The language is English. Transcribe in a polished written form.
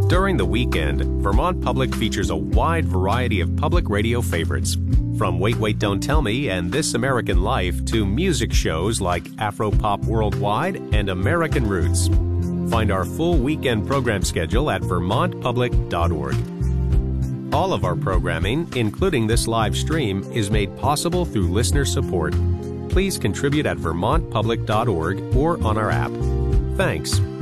During the weekend, Vermont Public features a wide variety of public radio favorites, from Wait, Wait, Don't Tell Me and This American Life to music shows like Afropop Worldwide and American Roots. Find our full weekend program schedule at vermontpublic.org. All of our programming, including this live stream, is made possible through listener support. Please contribute at vermontpublic.org or on our app. Thanks.